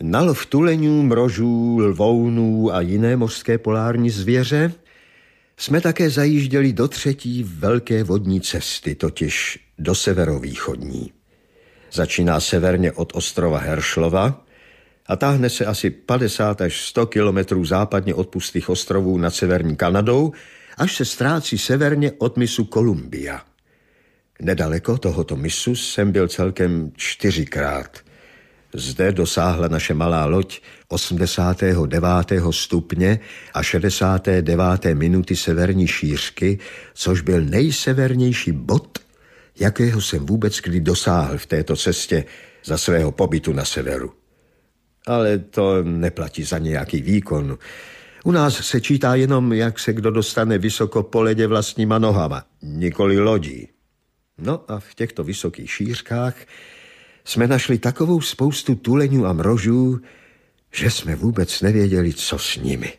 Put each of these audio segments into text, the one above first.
Na lov tuleňů, mrožů, lvounů a jiné mořské polární zvěře jsme také zajížděli do třetí velké vodní cesty, totiž do severovýchodní. Začíná severně od ostrova Heršlova a táhne se asi 50 až 100 kilometrů západně od pustých ostrovů nad severní Kanadou, až se ztrácí severně od mysu Columbia. Nedaleko tohoto mysu jsem byl celkem 4krát. Zde dosáhla naše malá loď 89. stupně a 69. minuty severní šířky, což byl nejsevernější bod, jakého jsem vůbec kdy dosáhl v této cestě za svého pobytu na severu. Ale to neplatí za nějaký výkon. U nás se čítá jenom, jak se kdo dostane vysoko po ledě vlastníma nohama, nikoli lodí. No a v těchto vysokých šířkách jsme našli takovou spoustu tuleňů a mrožů, že jsme vůbec nevěděli, co s nimi.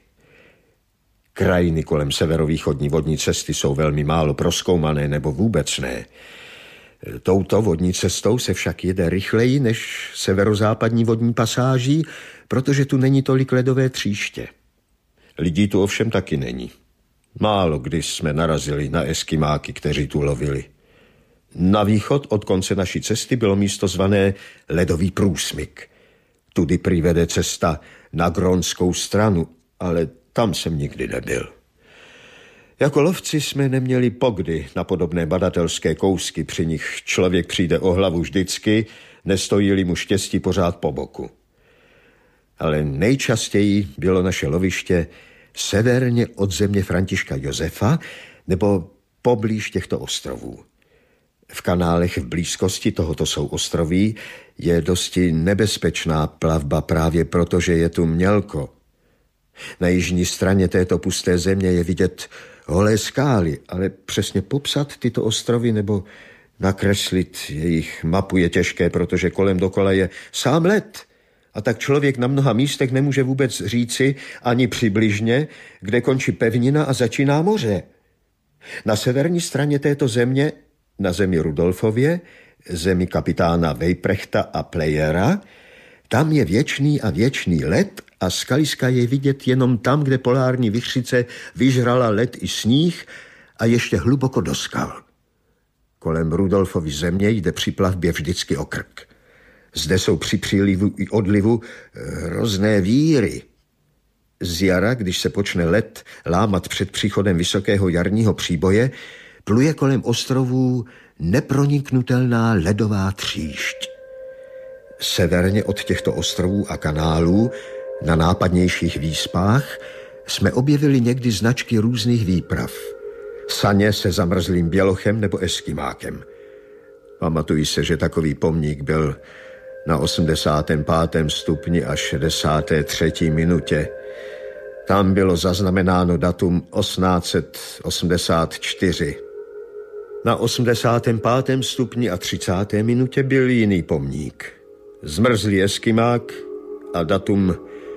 Krajiny kolem severovýchodní vodní cesty jsou velmi málo prozkoumané nebo vůbec ne. Touto vodní cestou se však jede rychleji než severozápadní vodní pasáží, protože tu není tolik ledové tříště. Lidí tu ovšem taky není. Málo kdy jsme narazili na eskimáky, kteří tu lovili. Na východ od konce naší cesty bylo místo zvané Ledový průsmyk. Tudy prý vede cesta na grónskou stranu, ale tam jsem nikdy nebyl. Jako lovci jsme neměli pokdy na podobné badatelské kousky, při nich člověk přijde o hlavu vždycky, nestojí-li mu štěstí pořád po boku. Ale nejčastěji bylo naše loviště severně od země Františka Josefa nebo poblíž těchto ostrovů. V kanálech v blízkosti tohoto souostroví je dosti nebezpečná plavba právě proto, že je tu mělko. Na jižní straně této pusté země je vidět holé skály, ale přesně popsat tyto ostrovy nebo nakreslit jejich mapu je těžké, protože kolem dokola je sám led. A tak člověk na mnoha místech nemůže vůbec říci ani přibližně, kde končí pevnina a začíná moře. Na severní straně této země, na zemi Rudolfově, zemi kapitána Vejprechta a Plejera, tam je věčný a věčný led a skaliska je vidět jenom tam, kde polární vichřice vyžrala led i sníh a ještě hluboko do skal. Kolem Rudolfovy země jde při plavbě vždycky o krk. Zde jsou při přílivu i odlivu hrozné víry. Z jara, když se počne led lámat před příchodem vysokého jarního příboje, pluje kolem ostrovů neproniknutelná ledová tříšť. Severně od těchto ostrovů a kanálů, na nápadnějších výspách, jsme objevili někdy značky různých výprav. Saně se zamrzlým bělochem nebo eskimákem. Pamatuji se, že takový pomník byl na 85. stupni a 63. minutě. Tam bylo zaznamenáno datum 1884. Na 85. stupni a 30. minutě byl jiný pomník. Zmrzlý eskimák a datum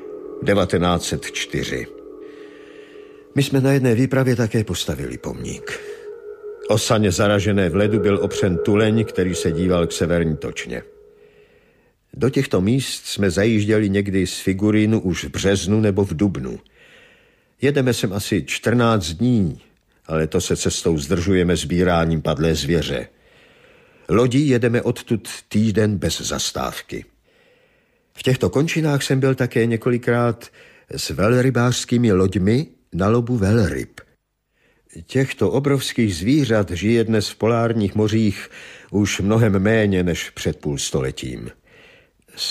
1904. My jsme na jedné výpravě také postavili pomník. O saně zaražené v ledu byl opřen tuleň, který se díval k severní točně. Do těchto míst jsme zajížděli někdy z Figurínu už v březnu nebo v dubnu. Jedeme sem asi 14 dní, ale to se cestou zdržujeme sbíráním padlé zvěře. Lodí jedeme odtud týden bez zastávky. V těchto končinách jsem byl také několikrát s velrybářskými loďmi na lovu velryb. Těchto obrovských zvířat žije dnes v polárních mořích už mnohem méně než před půl stoletím.